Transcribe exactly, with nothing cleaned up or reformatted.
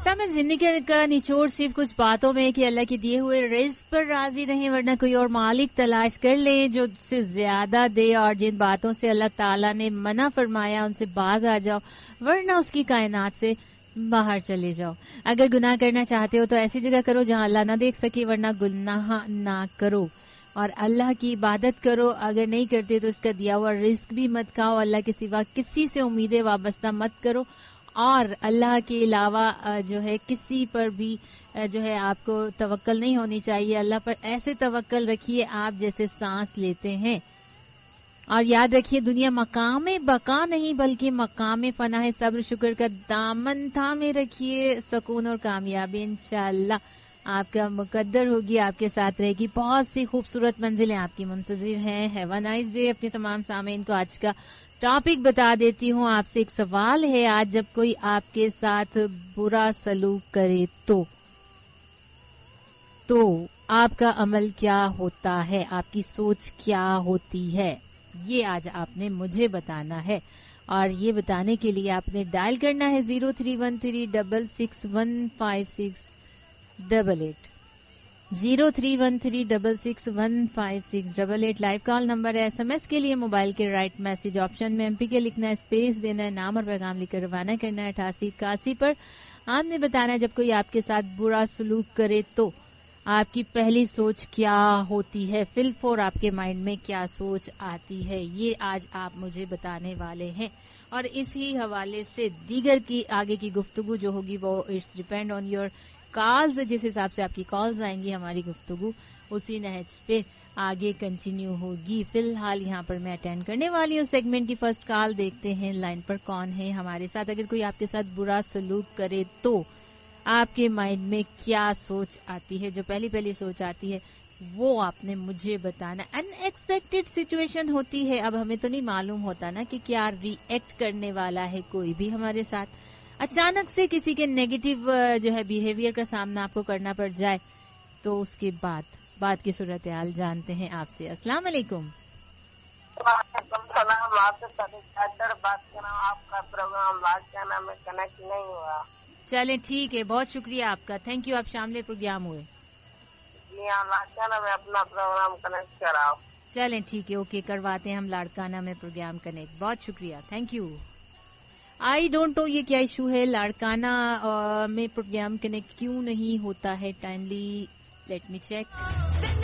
में जिंदगी का निचोड़ सिर्फ कुछ बातों में कि अल्लाह के दिए हुए रिज़्क पर राजी रहें, वरना कोई और मालिक तलाश कर लें जो उससे ज्यादा दे, और जिन बातों से अल्लाह ताला ने मना फरमाया उनसे बाज आ जाओ, वरना उसकी कायनात से बाहर चले जाओ। अगर गुनाह करना चाहते हो तो ऐसी जगह करो जहां अल्लाह ना देख सके, वरना गुनाह ना करो और अल्लाह की इबादत करो। अगर नहीं करते तो इसका दिया हुआ रिस्क भी मत खाओ। अल्लाह के सिवा किसी से उम्मीदें वाबस्ता मत करो, और अल्लाह के अलावा जो है किसी पर भी जो है आपको तवक्कल नहीं होनी चाहिए। अल्लाह पर ऐसे तवक्कल रखिए आप जैसे सांस लेते हैं। और याद रखिए, दुनिया मकाम बका नहीं बल्कि मकाम फना है। सब्र शुक्र का दामन थामे रखिए, सुकून और कामयाबी इंशाअल्लाह आपका मुकद्दर होगी, आपके साथ रहेगी। बहुत सी खूबसूरत मंजिलें आपकी मुंतजिर हैं। Have a nice day. अपने तमाम सामीन को आज का टॉपिक बता देती हूँ। आपसे एक सवाल है आज, जब कोई आपके साथ बुरा सलूक करे तो तो आपका अमल क्या होता है, आपकी सोच क्या होती है, ये आज आपने मुझे बताना है। और ये बताने के लिए आपने डायल करना है zero three one three double six one five six double eight zero three one three double six one five six double at live call number है। एसएमएस के लिए मोबाइल के राइट मैसेज ऑप्शन में MP के लिखना है, space देना है, नाम और पैगाम लिखकर रवाना करना है अठासी इक्यासी पर। आपने बताना है जब कोई आपके साथ बुरा सलूक करे तो आपकी पहली सोच क्या होती है, फिल फोर आपके माइंड में क्या सोच आती है, ये आज आप मुझे बताने वाले हैं। और इसी हवाले से दीगर की आगे की गुफ्तगू जो होगी वो it's depend on your calls. जिस हिसाब से आपकी कॉल्स आएंगी हमारी गुफ्तगू उसी नहज पे आगे कंटिन्यू होगी। फिलहाल यहाँ पर मैं अटेंड करने वाली हूँ सेगमेंट की फर्स्ट कॉल। देखते हैं लाइन पर कौन है हमारे साथ। अगर कोई आपके साथ बुरा सलूक करे तो आपके माइंड में क्या सोच आती है, जो पहली पहली सोच आती है वो आपने मुझे बताना। अनएक्सपेक्टेड सिचुएशन होती है, अब हमें तो नहीं मालूम होता ना कि क्या रिएक्ट करने वाला है कोई भी हमारे साथ। अचानक से किसी के नेगेटिव जो है बिहेवियर का सामना आपको करना पड़ जाए तो उसके बाद बात की सूरत हाल जानते हैं आपसे। अस्सलाम वालेकुम। सलाम, आपसे बात कर रहा हूँ। आपका प्रोग्राम लाड़काना में कनेक्ट नहीं हुआ। चलें ठीक है, बहुत शुक्रिया आपका, थैंक यू। आप शामिल प्रोग्राम हुए। जी हाँ, लाड़काना में अपना प्रोग्राम कनेक्ट कराओ। चलें ठीक है, ओके करवाते हैं हम लाड़काना में प्रोग्राम कनेक्ट। बहुत शुक्रिया, thank you. I don't know ये क्या इशू है, लाड़काना में प्रोग्राम कनेक्ट क्यों नहीं होता है। Timely let me check.